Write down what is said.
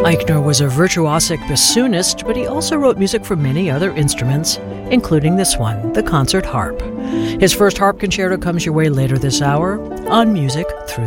Eichner was a virtuosic bassoonist, but he also wrote music for many other instruments, including this one, the concert harp. His first harp concerto comes your way later this hour on Music Through